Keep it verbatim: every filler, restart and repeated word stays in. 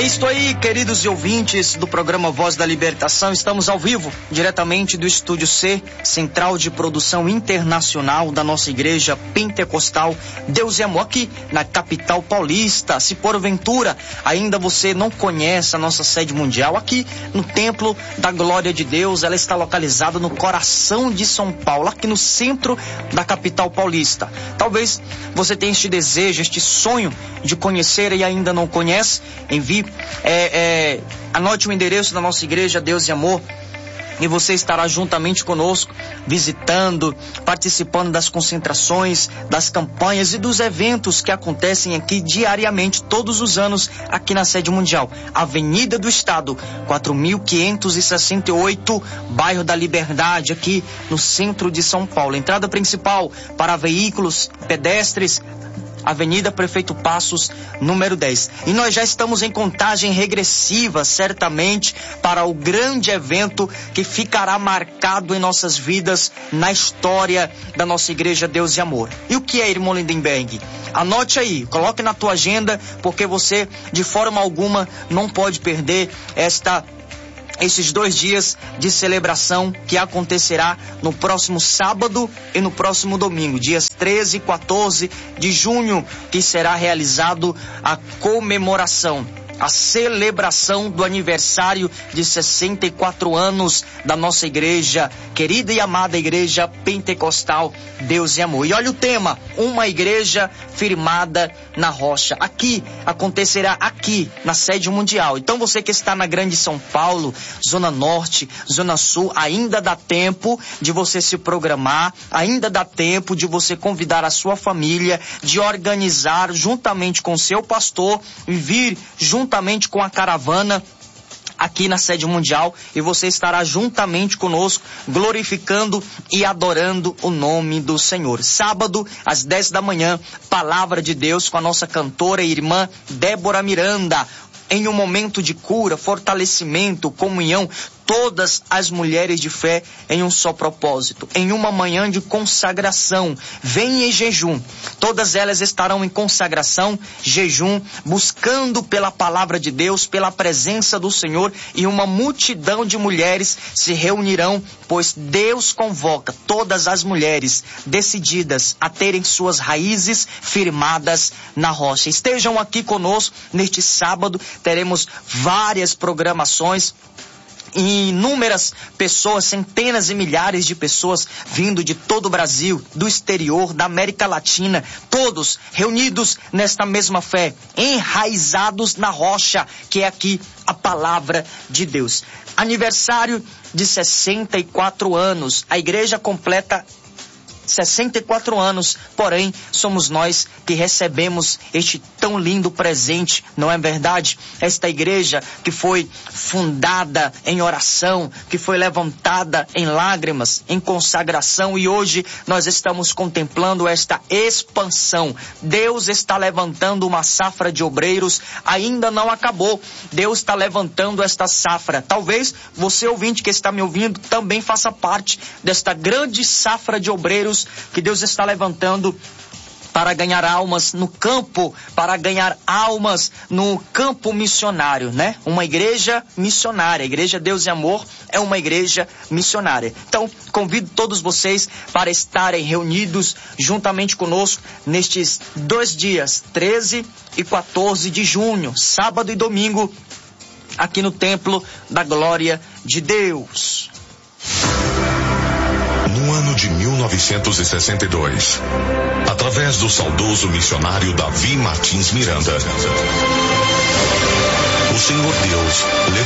isso aí, queridos ouvintes do programa Voz da Libertação. Estamos ao vivo, diretamente do Estúdio C, Central de Produção Internacional da nossa Igreja Pentecostal Deus e Amor, aqui na capital paulista. Se porventura ainda você não conhece a nossa sede mundial, aqui no Templo da Glória de Deus, ela está localizada no coração de São Paulo, aqui no centro da capital paulista. Talvez você tenha este desejo, este sonho de conhecer e ainda não conhece. Envie, é, é, anote o endereço da nossa Igreja Deus e Amor, e você estará juntamente conosco, visitando, participando das concentrações, das campanhas e dos eventos que acontecem aqui diariamente, todos os anos, aqui na sede mundial. Avenida do Estado, quatro mil quinhentos e sessenta e oito, bairro da Liberdade, aqui no centro de São Paulo. Entrada principal para veículos, pedestres, Avenida Prefeito Passos, número dez. E nós já estamos em contagem regressiva, certamente, para o grande evento que ficará marcado em nossas vidas, na história da nossa Igreja Deus e Amor. E o que é, irmão Lindenberg? Anote aí, coloque na tua agenda, porque você, de forma alguma, não pode perder esta esses dois dias de celebração que acontecerá no próximo sábado e no próximo domingo, dias treze e quatorze de junho, que será realizado a comemoração, a celebração do aniversário de sessenta e quatro anos da nossa igreja, querida e amada Igreja Pentecostal Deus e Amor. E olha o tema, uma igreja firmada na rocha. Aqui, acontecerá aqui, na sede mundial. Então você que está na Grande São Paulo, Zona Norte, Zona Sul, ainda dá tempo de você se programar, ainda dá tempo de você convidar a sua família, de organizar juntamente com seu pastor e vir juntamente com a caravana aqui na sede mundial, e você estará juntamente conosco, glorificando e adorando o nome do Senhor. Sábado, às dez da manhã, Palavra de Deus com a nossa cantora e irmã Débora Miranda, em um momento de cura, fortalecimento, comunhão, todas as mulheres de fé em um só propósito, em uma manhã de consagração. Vem em jejum. Todas elas estarão em consagração, jejum, buscando pela palavra de Deus, pela presença do Senhor, e uma multidão de mulheres se reunirão, pois Deus convoca todas as mulheres decididas a terem suas raízes firmadas na rocha. Estejam aqui conosco neste sábado, teremos várias programações, inúmeras pessoas, centenas e milhares de pessoas vindo de todo o Brasil, do exterior, da América Latina, todos reunidos nesta mesma fé, enraizados na rocha, que é aqui a palavra de Deus. Aniversário de sessenta e quatro anos, a igreja completa sessenta e quatro anos, porém somos nós que recebemos este tão lindo presente, não é verdade? Esta igreja que foi fundada em oração, que foi levantada em lágrimas, em consagração, e hoje nós estamos contemplando esta expansão. Deus está levantando uma safra de obreiros, ainda não acabou. Deus está levantando esta safra. Talvez você, ouvinte que está me ouvindo, também faça parte desta grande safra de obreiros que Deus está levantando para ganhar almas no campo, para ganhar almas no campo missionário, né? Uma igreja missionária. A Igreja Deus e Amor é uma igreja missionária. Então, convido todos vocês para estarem reunidos juntamente conosco nestes dois dias, treze e quatorze de junho, sábado e domingo, aqui no Templo da Glória de Deus. No ano de mil novecentos e sessenta e dois, através do saudoso missionário Davi Martins Miranda, o Senhor Deus